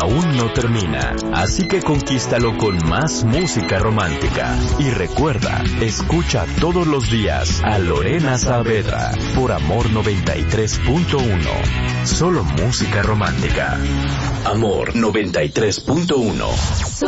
aún no termina, así que conquístalo con más música romántica. Y recuerda, escucha todos los días a Lorena Saavedra por Amor 93.1. Solo música romántica. Amor 93.1.